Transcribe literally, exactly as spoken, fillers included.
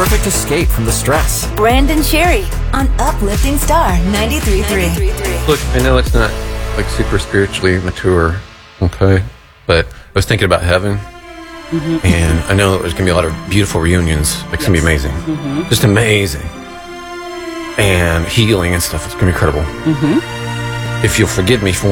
perfect escape from the stress. Brandon Sherry on Uplifting Star ninety-three point three. Look, I know it's not like super spiritually mature, okay? But I was thinking about heaven, mm-hmm. and I know there's going to be a lot of beautiful reunions. Like, it's going to be amazing. Mm-hmm. Just amazing. And healing and stuff. It's going to be incredible. Mm-hmm. If you'll forgive me for